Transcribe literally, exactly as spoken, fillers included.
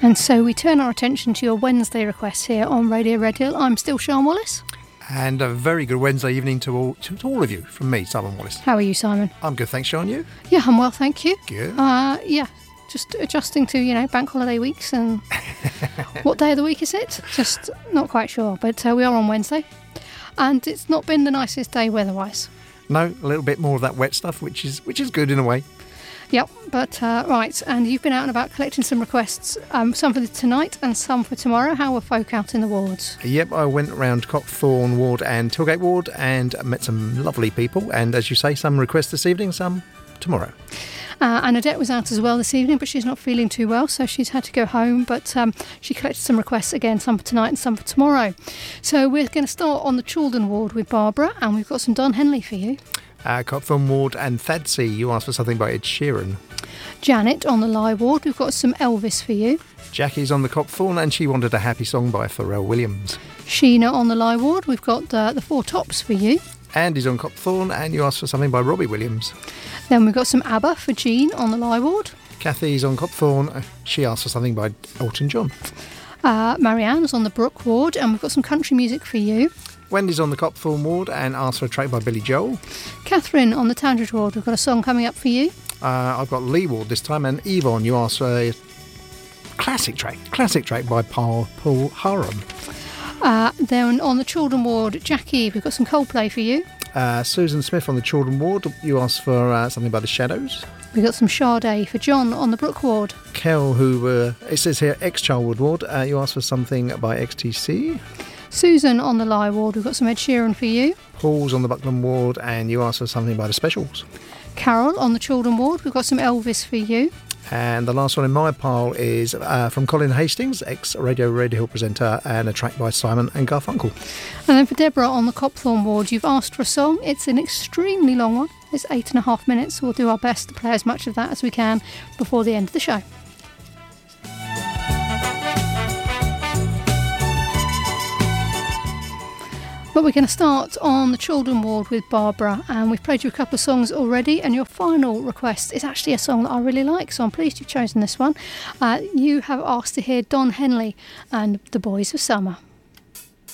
And so we turn our attention to your Wednesday requests here on Radio Red Hill. I'm still Sian Wallace. And a very good Wednesday evening to all to, to all of you from me, Simon Wallace. How are you, Simon? I'm good, thanks, Sian. You? Yeah, I'm well, thank you. Good. Uh, yeah, just adjusting to, you know, bank holiday weeks and what day of the week is it? Just not quite sure, but uh, we are on Wednesday. And it's not been the nicest day weather-wise. No, a little bit more of that wet stuff, which is which is good in a way. Yep, but uh, right, and you've been out and about collecting some requests, um, some for tonight and some for tomorrow. How were folk out in the wards? Yep, I went around Copthorne Ward and Tilgate Ward and met some lovely people. And as you say, some requests this evening, some tomorrow. Uh, and Annette was out as well this evening, but she's not feeling too well, so she's had to go home. But um, she collected some requests again, some for tonight and some for tomorrow. So we're going to start on the Chaldon Ward with Barbara, and we've got some Don Henley for you. Uh, Copthorne Ward and Thadsey, you asked for something by Ed Sheeran. Janet on the Lye Ward, we've got some Elvis for you. Jackie's on the Copthorne and she wanted a happy song by Pharrell Williams. Sheena on the Lye Ward, we've got uh, the Four Tops for you. Andy's on Copthorne and you asked for something by Robbie Williams. Then we've got some ABBA for Jean on the Lye Ward. Kathy's on Copthorne, she asked for something by Elton John. Uh, Marianne's on the Brook Ward and we've got some country music for you. Wendy's on the Copthorne Ward and asked for a track by Billy Joel. Catherine on the Tandridge Ward, we've got a song coming up for you. Uh, I've got Lee Ward this time, and Yvonne, you asked for a classic track, classic track by Paul, Paul Harum. Uh, then on the Children Ward, Jackie, we've got some Coldplay for you. Uh, Susan Smith on the Children Ward, you asked for uh, something by The Shadows. We've got some Sade for John on the Brook Ward. Kel, who, uh, it says here, ex-Charlwood Ward, uh, you asked for something by X T C. Susan on the Lye Ward, we've got some Ed Sheeran for you. Paul's on the Buckland Ward and you asked for something by The Specials. Carol on the Children Ward, we've got some Elvis for you. And the last one in my pile is uh, from Colin Hastings, ex-Radio Red Hill presenter, and a track by Simon and Garfunkel. And then for Deborah on the Copthorne Ward, you've asked for a song. It's an extremely long one. It's eight and a half minutes. We'll do our best to play as much of that as we can before the end of the show. But we're going to start on the Children Ward with Barbara, and we've played you a couple of songs already, and your final request is actually a song that I really like, so I'm pleased you've chosen this one. Uh, you have asked to hear Don Henley and The Boys of Summer.